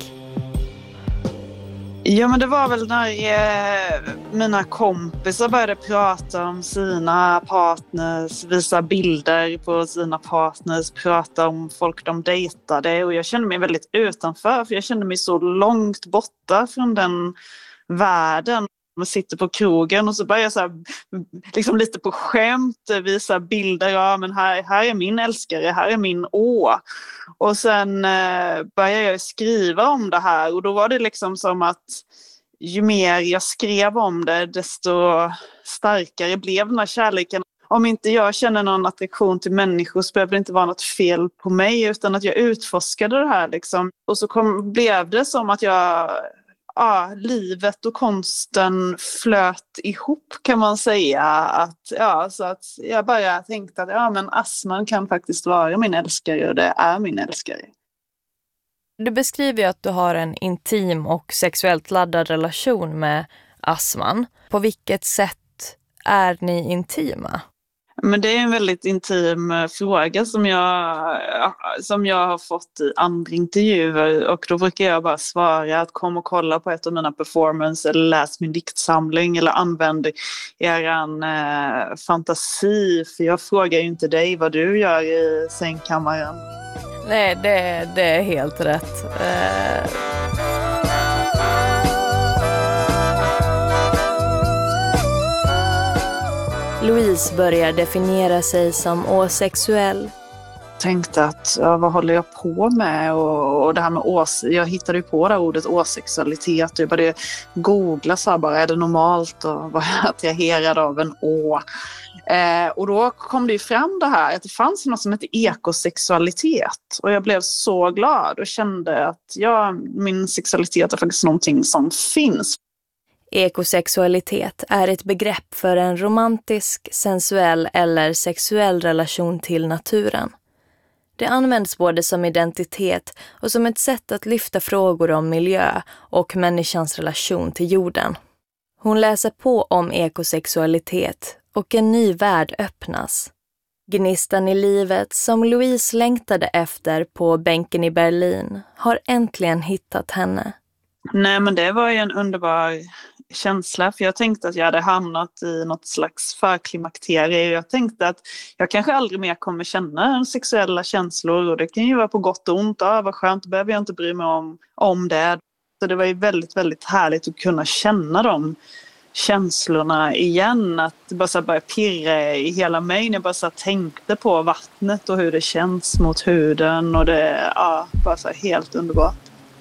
Ja, men det var väl när eh, mina kompisar började prata om sina partners, visa bilder på sina partners, prata om folk de dejtade, och jag kände mig väldigt utanför, för jag kände mig så långt borta från den världen. Man sitter på krogen och så börjar jag så här, liksom lite på skämt visa bilder. Ja, men här, här är min älskare, här är min å. Och sen eh, började jag skriva om det här, och då var det liksom som att ju mer jag skrev om det, desto starkare blev den här kärleken. Om inte jag känner någon attraktion till människor så behöver det inte vara något fel på mig, utan att jag utforskade det här liksom. Och så kom, blev det som att jag... Ja, livet och konsten flöt ihop, kan man säga. Att, ja, så att jag bara tänkte att ja, men Assman kan faktiskt vara min älskare, och det är min älskare. Du beskriver ju att du har en intim och sexuellt laddad relation med Assman. På vilket sätt är ni intima? Men det är en väldigt intim fråga som jag, som jag har fått i andra intervjuer, och då brukar jag bara svara att kom och kolla på ett av mina performance eller läs min diktsamling eller använd eran eh, fantasi, för jag frågar ju inte dig vad du gör i sängkammaren. Nej, det, det är helt rätt. Eh... Louise börjar definiera sig som asexuell. Tänkte att ja, vad håller jag på med, och, och det här med ås, jag hittade ju på det ordet asexualitet, jag började googla så här, bara är det normalt och var jag attraherad av en å. Eh, och då kom det ju fram det här att det fanns något som heter ekosexualitet, och jag blev så glad och kände att ja, min sexualitet är faktiskt någonting som finns. Ekosexualitet är ett begrepp för en romantisk, sensuell eller sexuell relation till naturen. Det används både som identitet och som ett sätt att lyfta frågor om miljö och människans relation till jorden. Hon läser på om ekosexualitet och en ny värld öppnas. Gnistan i livet som Louise längtade efter på bänken i Berlin har äntligen hittat henne. Nej, men det var ju en underbar känsla, för jag tänkte att jag hade hamnat i något slags förklimakterie. Jag tänkte att jag kanske aldrig mer kommer känna sexuella känslor, och det kan ju vara på gott och ont. Ja, vad skönt, då behöver jag inte bry mig om, om det. Så det var ju väldigt, väldigt härligt att kunna känna de känslorna igen, att det bara så började pirra i hela mig när jag bara så tänkte på vattnet och hur det känns mot huden, och det ja, bara så helt underbart.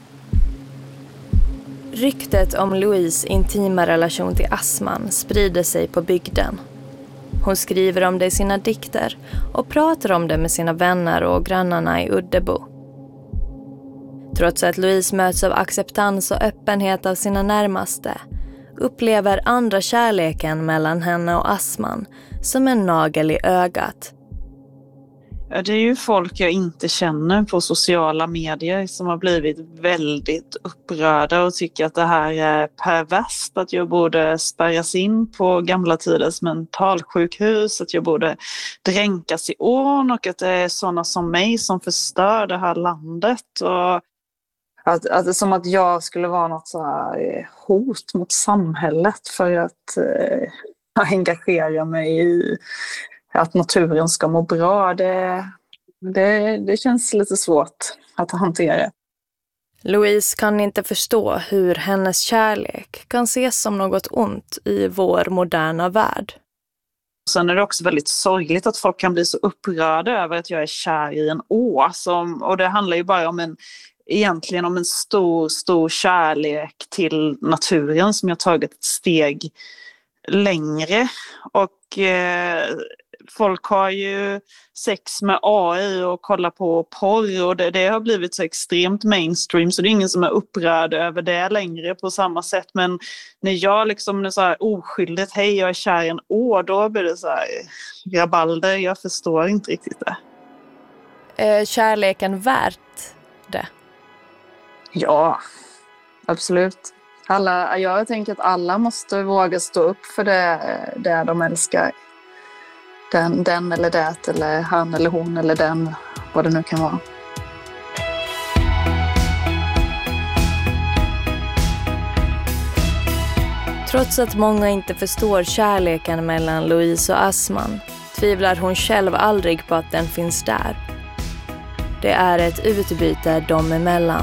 Ryktet om Louise intima relation till Assman sprider sig på bygden. Hon skriver om det i sina dikter och pratar om det med sina vänner och grannarna i Uddebo. Trots att Louise möts av acceptans och öppenhet av sina närmaste upplever andra kärleken mellan henne och Assman som en nagel i ögat. Ja, det är ju folk jag inte känner på sociala medier som har blivit väldigt upprörda och tycker att det här är perverst, att jag borde spärras in på gamla tiders mentalsjukhus, att jag borde dränkas i ån, och att det är sådana som mig som förstör det här landet. Och att, att det är som att jag skulle vara något så här hot mot samhället för att eh, engagera mig i att naturen ska må bra. Det, det, det känns lite svårt att hantera. Louise kan inte förstå hur hennes kärlek kan ses som något ont i vår moderna värld. Sen är det också väldigt sorgligt att folk kan bli så upprörda över att jag är kär i en å. Som, och det handlar ju bara om en, egentligen om en stor, stor kärlek till naturen som jag tagit ett steg längre. Och eh, folk har ju sex med A I och kollar på porr, och det, det har blivit så extremt mainstream, så det är ingen som är upprörd över det längre på samma sätt. Men när jag liksom är så här oskyldigt, hej jag är kär i en å, då blir det så här rabalder. Jag förstår inte riktigt det. Är kärleken värt det? Ja, absolut. Alla, jag tänker att alla måste våga stå upp för det, det de älskar. Den, den eller det, eller han eller hon eller den, vad det nu kan vara. Trots att många inte förstår kärleken mellan Louise och Assman tvivlar hon själv aldrig på att den finns där. Det är ett utbyte dem emellan.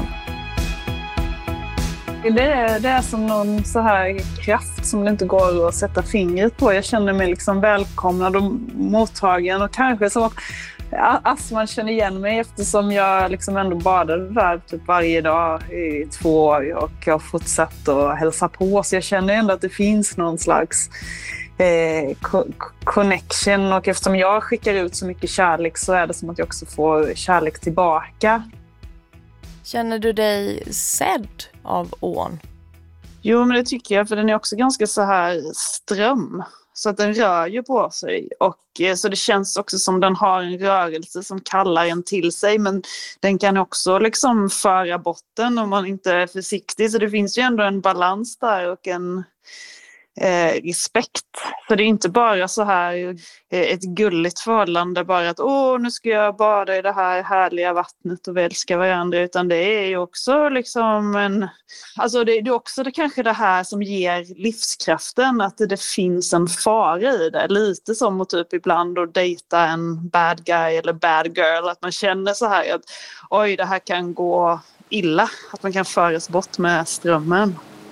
Det är, det är som någon så här kraft som det inte går att sätta fingret på. Jag känner mig liksom välkomnad och mottagen, och kanske så att Assman känner igen mig eftersom jag liksom ändå badade där typ varje dag i två år och har fortsatt att hälsa på. Så jag känner ändå att det finns någon slags eh, co- connection, och eftersom jag skickar ut så mycket kärlek så är det som att jag också får kärlek tillbaka. Känner du dig sedd av ån? Jo, men det tycker jag, för den är också ganska så här ström. Så att den rör ju på sig. Och eh, så det känns också som den har en rörelse som kallar en till sig. Men den kan också liksom föra bort den om man inte är försiktig. Så det finns ju ändå en balans där och en eh, respekt. Så det är inte bara så här eh, ett gulligt förhållande. Bara att åh, nu ska jag bada i det här härliga vattnet och vi älskar varandra. Utan det är ju också liksom en... Alltså det, det är också det, kanske det här som ger livskraften. Att det, det finns en fara i det. Lite som att typ ibland att dejta en bad guy eller bad girl. Att man känner så här att oj, det här kan gå illa. Att man kan föras bort med strömmen.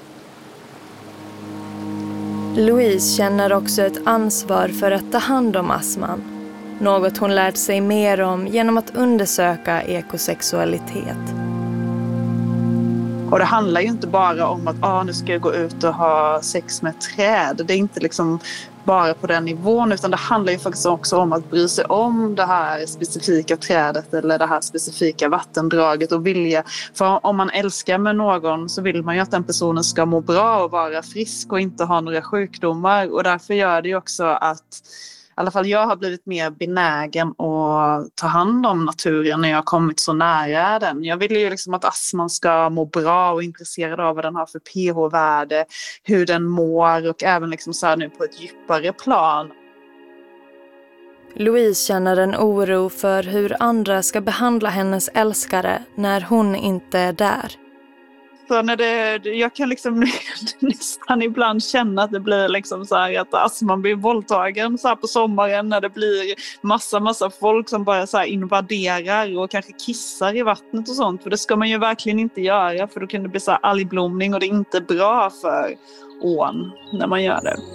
Louise känner också ett ansvar för att ta hand om Assman. Något hon lärt sig mer om genom att undersöka ekosexualitet. Och det handlar ju inte bara om att ah, nu ska jag gå ut och ha sex med träd. Det är inte liksom bara på den nivån, utan det handlar ju faktiskt också om att bry sig om det här specifika trädet eller det här specifika vattendraget och vilja. För om man älskar med någon så vill man ju att den personen ska må bra och vara frisk och inte ha några sjukdomar. Och därför gör det ju också att i alla fall jag har blivit mer benägen att ta hand om naturen när jag har kommit så nära den. Jag vill ju liksom att Assman ska må bra och intresserad av vad den har för pH-värde, hur den mår och även liksom så här nu på ett djupare plan. Louise känner en oro för hur andra ska behandla hennes älskare när hon inte är där. Så när det, jag kan liksom nästan ibland känna att det blir liksom så här att Asman blir våldtagen så här på sommaren när det blir massa massa folk som bara så här invaderar och kanske kissar i vattnet och sånt. För det ska man ju verkligen inte göra, för då kan det bli så här algblomning och det är inte bra för ån när man gör det.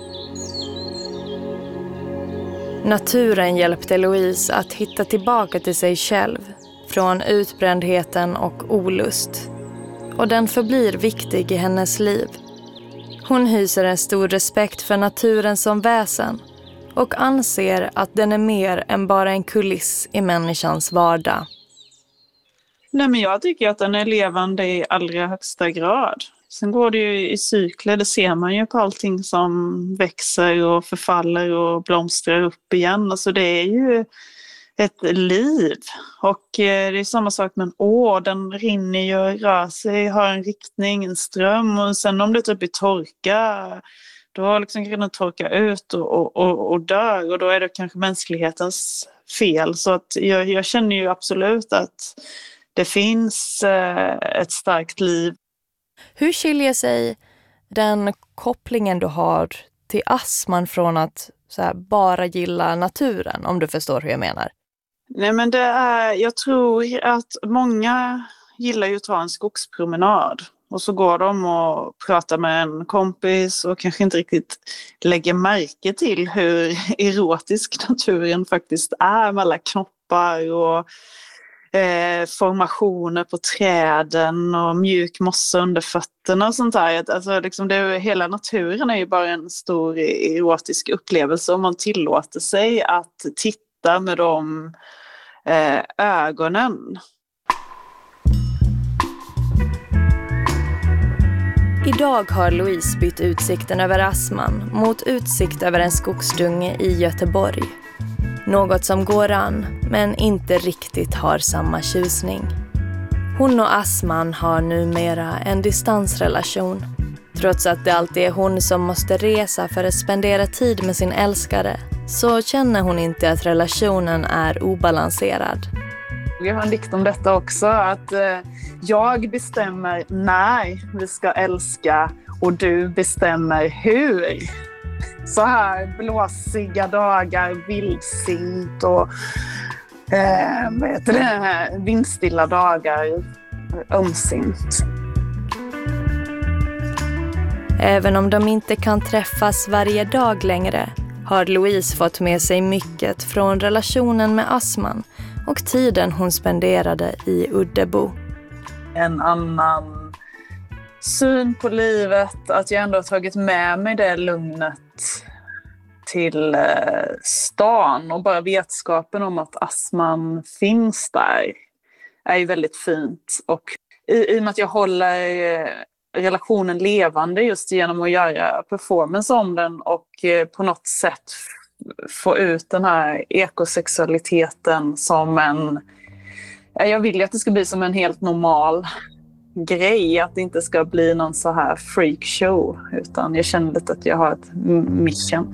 Naturen hjälpte Louise att hitta tillbaka till sig själv från utbrändheten och olust. Och den förblir viktig i hennes liv. Hon hyser en stor respekt för naturen som väsen och anser att den är mer än bara en kuliss i människans vardag. Nej, men jag tycker att den är levande i allra högsta grad. Sen går det ju i cykler, det ser man ju på allting som växer och förfaller och blomstrar upp igen. Alltså det är ju ett liv. Och det är samma sak med en å, den rinner ju, rör sig, har en riktning, en ström. Och sen om det typ blir torka, då liksom kan den torka ut och, och, och, och dör. Och då är det kanske mänsklighetens fel. Så att jag, jag känner ju absolut att det finns eh, ett starkt liv. Hur skiljer sig den kopplingen du har till Asman från att så här, bara gilla naturen, om du förstår hur jag menar? Nej, men det är, jag tror att många gillar ju att ta en skogspromenad. Och så går de och pratar med en kompis och kanske inte riktigt lägger märke till hur erotisk naturen faktiskt är med alla knoppar och Eh, formationer på träden och mjuk mossa under fötterna och sånt där. Alltså, liksom det, hela naturen är ju bara en stor erotisk upplevelse om man tillåter sig att titta med de eh, ögonen. Idag har Louise bytt utsikten över Asman mot utsikt över en skogsdunge i Göteborg. Något som går an, men inte riktigt har samma tjusning. Hon och Asman har numera en distansrelation. Trots att det alltid är hon som måste resa för att spendera tid med sin älskare, så känner hon inte att relationen är obalanserad. Jag har en dikt om detta också, att eh, jag bestämmer när vi ska älska och du bestämmer hur. Så här blåsiga dagar, vildsint och eh, vad heter det, vindstilla dagar, ömsint. Även om de inte kan träffas varje dag längre har Louise fått med sig mycket från relationen med Asman och tiden hon spenderade i Uddebo. En annan syn på livet, att jag ändå har tagit med mig det lugnet till eh, stan och bara vetskapen om att Asman finns där är ju väldigt fint. Och i, i och med att jag håller eh, relationen levande just genom att göra performance om den och eh, på något sätt få ut den här ekosexualiteten som en... Jag vill ju att det ska bli som en helt normal grej, att det inte ska bli någon så här freakshow, utan jag känner lite att jag har ett mission.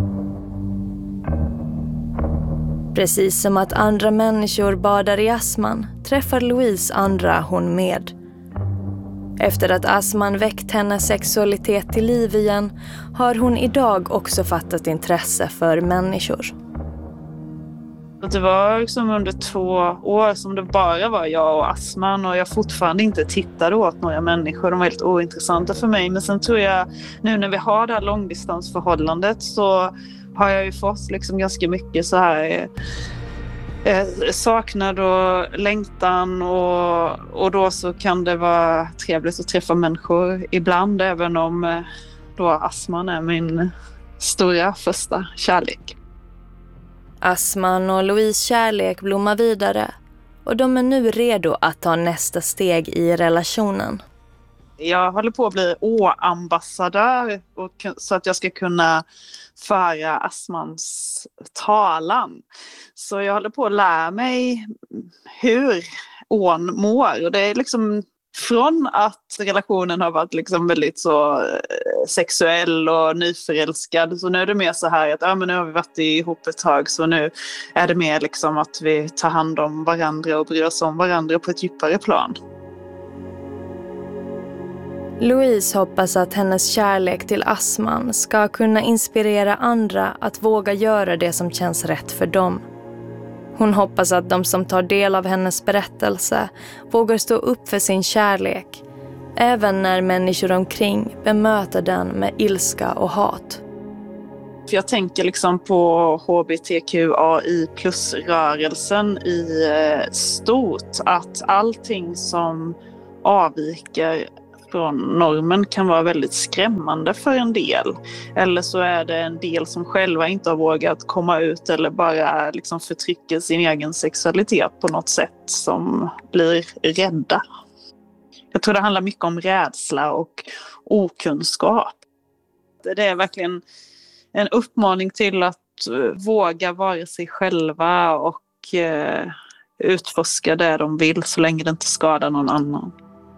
Precis som att andra människor badar i Asman träffar Louise andra hon med. Efter att Asman väckt hennes sexualitet till liv igen har hon idag också fattat intresse för människor. Det var liksom under två år som det bara var jag och Asman och jag fortfarande inte tittade åt några människor. De var helt ointressanta för mig. Men sen tror jag, nu när vi har det här långdistansförhållandet så har jag ju fått liksom ganska mycket så här eh, saknad och längtan och, och då så kan det vara trevligt att träffa människor ibland, även om eh, då Asman är min stora första kärlek. Asman och Louise kärlek blommar vidare och de är nu redo att ta nästa steg i relationen. Jag håller på att bli å-ambassadör och, så att jag ska kunna föra Asmans talan. Så jag håller på att lära mig hur ån mår och det är liksom från att relationen har varit liksom väldigt så sexuell och nyförälskad, så nu är det mer så här att ja, men nu har vi varit ihop ett tag, så nu är det mer liksom att vi tar hand om varandra och bryr oss om varandra på ett djupare plan. Louise hoppas att hennes kärlek till Asman ska kunna inspirera andra att våga göra det som känns rätt för dem. Hon hoppas att de som tar del av hennes berättelse vågar stå upp för sin kärlek, även när människor omkring bemöter den med ilska och hat. Jag tänker liksom på H B T Q A I plus-rörelsen i stort, att allting som avviker från normen kan vara väldigt skrämmande för en del. Eller så är det en del som själva inte har vågat komma ut eller bara liksom förtrycker sin egen sexualitet på något sätt, som blir rädda. Jag tror det handlar mycket om rädsla och okunskap. Det är verkligen en uppmaning till att våga vara sig själva och eh, utforska det de vill så länge det inte skadar någon annan.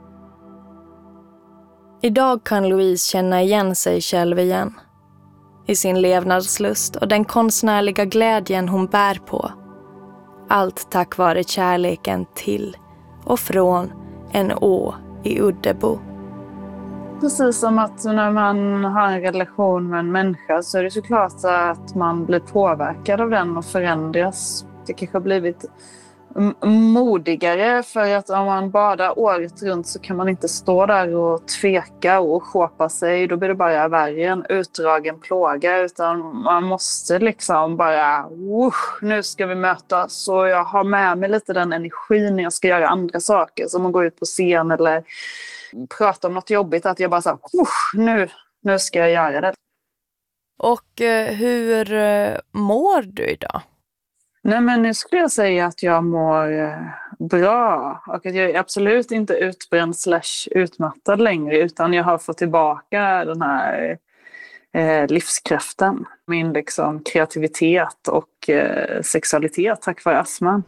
Idag kan Louise känna igen sig själv igen. I sin levnadslust och den konstnärliga glädjen hon bär på. Allt tack vare kärleken till och från en å i Uddebo. Precis som att när man har en relation med en människa så är det såklart att man blir påverkad av den och förändras. Det kanske har blivit modigare, för att om man badar året runt så kan man inte stå där och tveka och skåpa sig. Då blir det bara värre en utdragen plåga, utan man måste liksom bara nu ska vi mötas, och jag har med mig lite den energin när jag ska göra andra saker, som att gå ut på scen eller prata om något jobbigt, att jag bara så nu, nu ska jag göra det. Och eh, hur eh, mår du idag? Nej, men nu skulle jag säga att jag mår eh, bra, och att jag är absolut inte utbränd slash utmattad längre, utan jag har fått tillbaka den här eh, livskraften, min liksom kreativitet och eh, sexualitet tack vare Asman.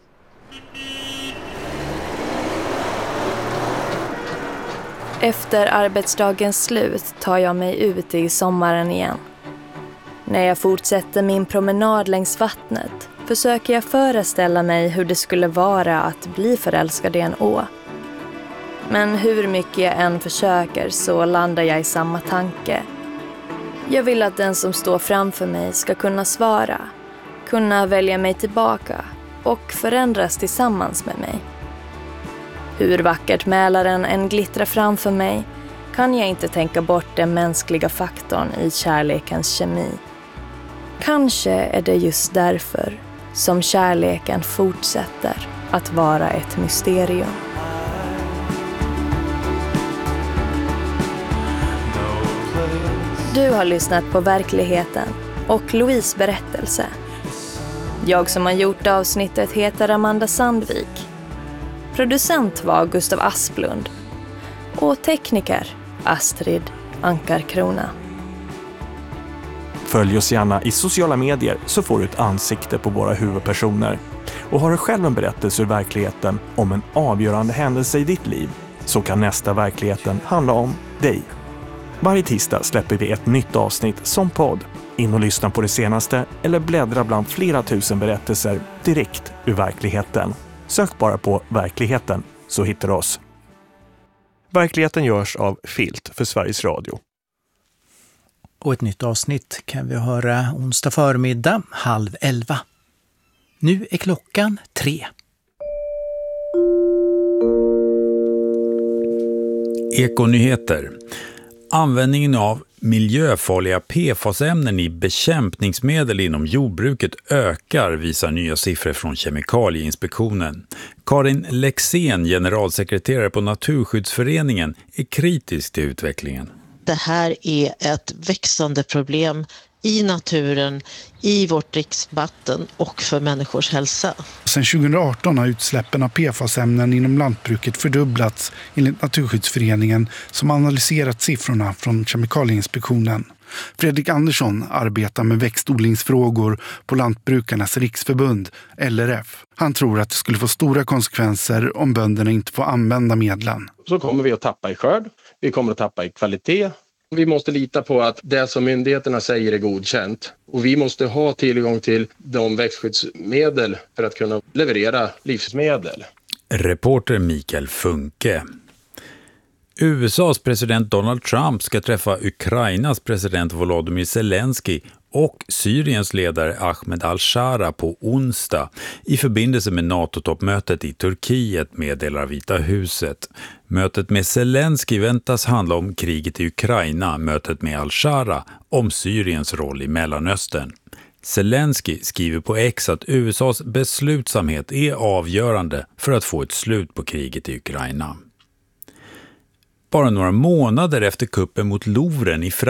Efter arbetsdagens slut tar jag mig ut i sommaren igen. När jag fortsätter min promenad längs vattnet försöker jag föreställa mig hur det skulle vara att bli förälskad i en å. Men hur mycket jag än försöker så landar jag i samma tanke. Jag vill att den som står framför mig ska kunna svara, kunna välja mig tillbaka och förändras tillsammans med mig. Hur vackert Mälaren än glittrar framför mig kan jag inte tänka bort den mänskliga faktorn i kärlekens kemi. Kanske är det just därför som kärleken fortsätter att vara ett mysterium. Du har lyssnat på Verkligheten och Louise berättelse. Jag som har gjort avsnittet heter Amanda Sandvik. Producent var Gustav Asplund och tekniker Astrid Ankarkrona. Följ oss gärna i sociala medier så får du ett ansikte på våra huvudpersoner. Och har du själv en berättelse ur verkligheten om en avgörande händelse i ditt liv, så kan nästa Verkligheten handla om dig. Varje tisdag släpper vi ett nytt avsnitt som podd. In och lyssna på det senaste eller bläddra bland flera tusen berättelser direkt ur verkligheten. Sök bara på Verkligheten så hittar du oss. Verkligheten görs av Filt för Sveriges Radio. Och ett nytt avsnitt kan vi höra onsdag förmiddag halv elva. Nu är klockan tre. Ekonyheter. Användningen av miljöfarliga P F A S-ämnen i bekämpningsmedel inom jordbruket ökar, visar nya siffror från Kemikalieinspektionen. Karin Lexén, generalsekreterare på Naturskyddsföreningen, är kritisk till utvecklingen. Det här är ett växande problem i naturen, i vårt dricksvatten och för människors hälsa. Sedan tjugo arton har utsläppen av P F A S-ämnen inom lantbruket fördubblats enligt Naturskyddsföreningen som analyserat siffrorna från Kemikalieinspektionen. Fredrik Andersson arbetar med växtodlingsfrågor på Lantbrukarnas riksförbund, L R F. Han tror att det skulle få stora konsekvenser om bönderna inte får använda medlen. Så kommer vi att tappa i skörd, vi kommer att tappa i kvalitet. Vi måste lita på att det som myndigheterna säger är godkänt. Och vi måste ha tillgång till de växtskyddsmedel för att kunna leverera livsmedel. Reporter Mikael Funke. U S A:s president Donald Trump ska träffa Ukrainas president Volodymyr Zelensky och Syriens ledare Ahmed al-Shara på onsdag i förbindelse med NATO-toppmötet i Turkiet, meddelar Vita huset. Mötet med Zelensky väntas handla om kriget i Ukraina, mötet med al-Shara om Syriens roll i Mellanöstern. Zelensky skriver på X att U S A:s beslutsamhet är avgörande för att få ett slut på kriget i Ukraina. Bara några månader efter kuppen mot Louvren i Frankrike